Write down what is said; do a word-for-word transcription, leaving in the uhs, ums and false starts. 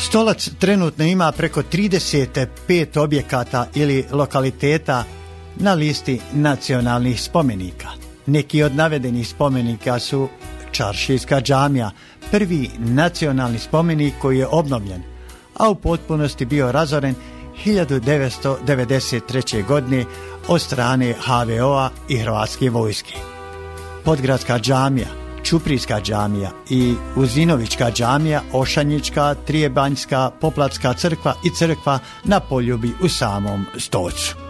Stolac trenutno ima preko trideset pet objekata ili lokaliteta na listi nacionalnih spomenika. Neki od navedenih spomenika su Čaršijska džamija, prvi nacionalni spomenik koji je obnovljen, a u potpunosti bio razoren hiljadu devetsto devedeset treće. godine od strane ha ve o-a i Hrvatske vojske. Podgradska džamija, Ćuprijska džamija i Uzinovićka džamija, Ošanjička, Trijebanjska, Poplatska crkva i crkva na Poljubi u samom Stocu.